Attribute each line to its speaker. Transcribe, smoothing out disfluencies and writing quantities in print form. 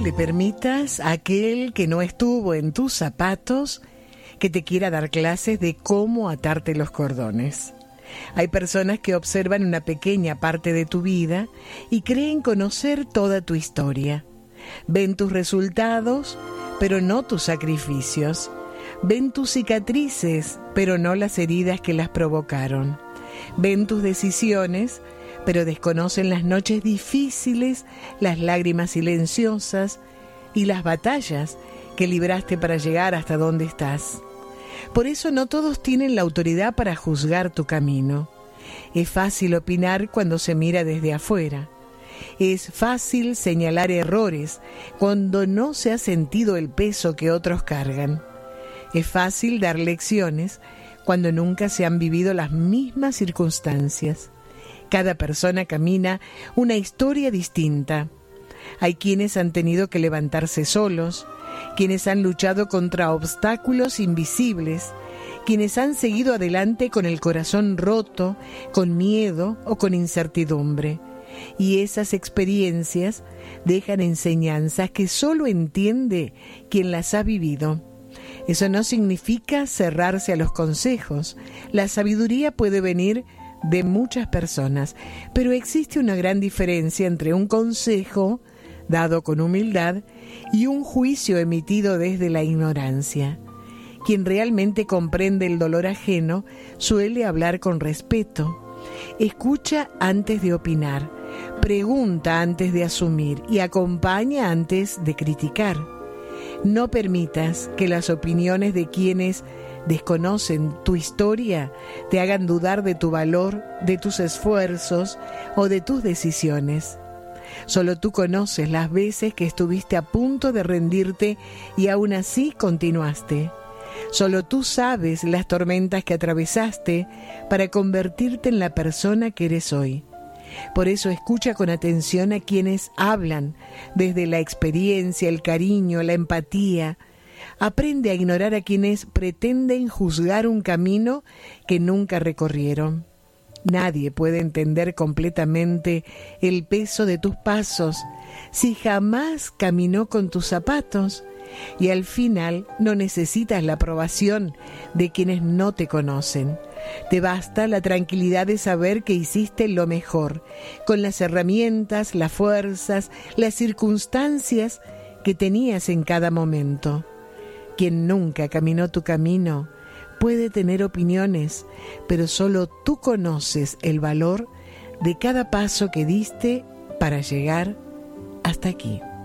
Speaker 1: le permitas a aquel que no estuvo en tus zapatos que te quiera dar clases de cómo atarte los cordones. Hay personas que observan una pequeña parte de tu vida y creen conocer toda tu historia. Ven tus resultados, pero no tus sacrificios. Ven tus cicatrices, pero no las heridas que las provocaron. Ven tus decisiones, pero desconocen las noches difíciles, las lágrimas silenciosas y las batallas que libraste para llegar hasta donde estás. Por eso no todos tienen la autoridad para juzgar tu camino. Es fácil opinar cuando se mira desde afuera. Es fácil señalar errores cuando no se ha sentido el peso que otros cargan. Es fácil dar lecciones cuando nunca se han vivido las mismas circunstancias. Cada persona camina una historia distinta. Hay quienes han tenido que levantarse solos, quienes han luchado contra obstáculos invisibles, quienes han seguido adelante con el corazón roto, con miedo o con incertidumbre. Y esas experiencias dejan enseñanzas que solo entiende quien las ha vivido. Eso no significa cerrarse a los consejos. La sabiduría puede venir de muchas personas, pero existe una gran diferencia entre un consejo dado con humildad y un juicio emitido desde la ignorancia. Quien realmente comprende el dolor ajeno suele hablar con respeto. Escucha antes de opinar, pregunta antes de asumir y acompaña antes de criticar. No permitas que las opiniones de quienes desconocen tu historia te hagan dudar de tu valor, de tus esfuerzos o de tus decisiones. Solo tú conoces las veces que estuviste a punto de rendirte y aún así continuaste. Solo tú sabes las tormentas que atravesaste para convertirte en la persona que eres hoy. Por eso escucha con atención a quienes hablan desde la experiencia, el cariño, la empatía. Aprende a ignorar a quienes pretenden juzgar un camino que nunca recorrieron. Nadie puede entender completamente el peso de tus pasos si jamás caminó con tus zapatos, y al final no necesitas la aprobación de quienes no te conocen. Te basta la tranquilidad de saber que hiciste lo mejor, con las herramientas, las fuerzas, las circunstancias que tenías en cada momento. Quien nunca caminó tu camino puede tener opiniones, pero solo tú conoces el valor de cada paso que diste para llegar hasta aquí.